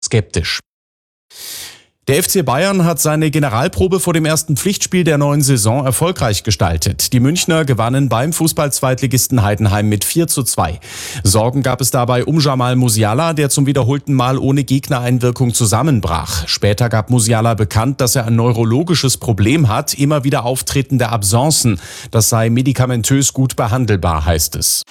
skeptisch. Der FC Bayern hat seine Generalprobe vor dem ersten Pflichtspiel der neuen Saison erfolgreich gestaltet. Die Münchner gewannen beim Fußball-Zweitligisten Heidenheim mit 4:2. Sorgen gab es dabei um Jamal Musiala, der zum wiederholten Mal ohne Gegnereinwirkung zusammenbrach. Später gab Musiala bekannt, dass er ein neurologisches Problem hat, immer wieder auftretende Absencen. Das sei medikamentös gut behandelbar, heißt es.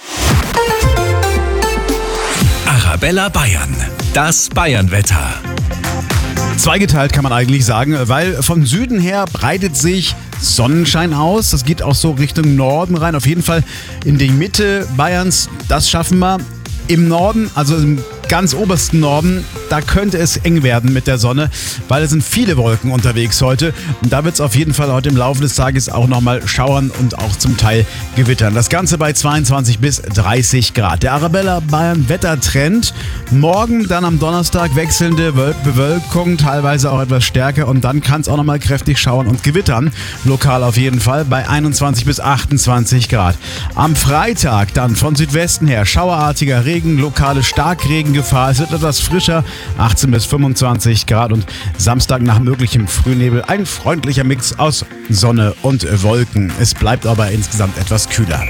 Arabella Bayern, das Bayern-Wetter. Zweigeteilt kann man eigentlich sagen, weil von Süden her breitet sich Sonnenschein aus. Das geht auch so Richtung Norden rein. Auf jeden Fall in die Mitte Bayerns, das schaffen wir. Im Norden, also im ganz obersten Norden, da könnte es eng werden mit der Sonne, weil es sind viele Wolken unterwegs heute. Und da wird es auf jeden Fall heute im Laufe des Tages auch nochmal schauern und auch zum Teil gewittern. Das Ganze bei 22 bis 30 Grad. Der Arabella Bayern Wettertrend. Morgen dann am Donnerstag wechselnde Bewölkung, teilweise auch etwas stärker. Und dann kann es auch nochmal kräftig schauern und gewittern. Lokal auf jeden Fall bei 21 bis 28 Grad. Am Freitag dann von Südwesten her schauerartiger Regen, lokale Starkregengefahr. Es wird etwas frischer, 18 bis 25 Grad und Samstag nach möglichem Frühnebel ein freundlicher Mix aus Sonne und Wolken. Es bleibt aber insgesamt etwas kühler.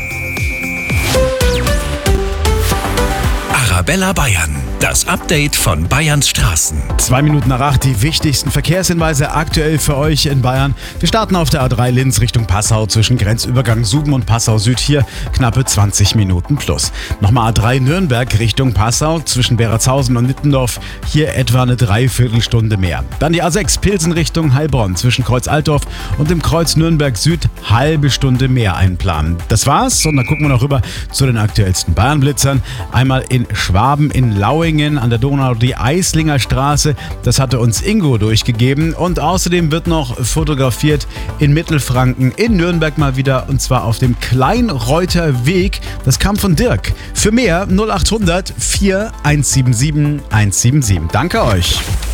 Arabella Bayern, das Update von Bayerns Straßen. 2 Minuten nach 8, die wichtigsten Verkehrshinweise aktuell für euch in Bayern. Wir starten auf der A3 Linz Richtung Passau zwischen Grenzübergang Suben und Passau Süd. Hier knappe 20 Minuten plus. Nochmal A3 Nürnberg Richtung Passau zwischen Beratshausen und Nittendorf. Hier etwa eine Dreiviertelstunde mehr. Dann die A6 Pilsen Richtung Heilbronn zwischen Kreuz Altdorf und dem Kreuz Nürnberg Süd. Halbe Stunde mehr einplanen. Das war's und dann gucken wir noch rüber zu den aktuellsten Bayern-Blitzern. Einmal in Schwaben, in Lauingen an der Donau, die Eislinger Straße. Das hatte uns Ingo durchgegeben. Und außerdem wird noch fotografiert in Mittelfranken, in Nürnberg mal wieder, und zwar auf dem Kleinreuther Weg. Das kam von Dirk. Für mehr 0800 4177 177. Danke euch.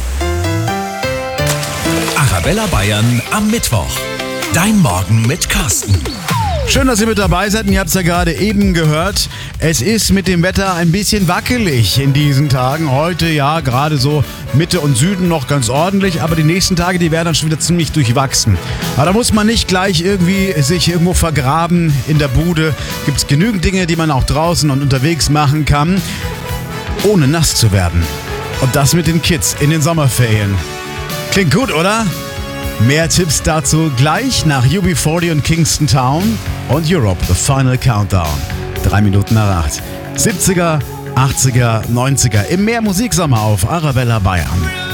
Arabella Bayern am Mittwoch. Dein Morgen mit Carsten. Schön, dass ihr mit dabei seid. Und ihr habt es ja gerade eben gehört. Es ist mit dem Wetter ein bisschen wackelig in diesen Tagen. Heute ja gerade so Mitte und Süden noch ganz ordentlich. Aber die nächsten Tage, die werden dann schon wieder ziemlich durchwachsen. Aber da muss man nicht gleich irgendwie sich irgendwo vergraben in der Bude. Gibt es genügend Dinge, die man auch draußen und unterwegs machen kann, ohne nass zu werden. Und das mit den Kids in den Sommerferien. Klingt gut, oder? Mehr Tipps dazu gleich nach UB40 und Kingston Town und Europe, The Final Countdown. 3 Minuten nach 8. 70er, 80er, 90er im Mehr Musiksommer auf Arabella Bayern.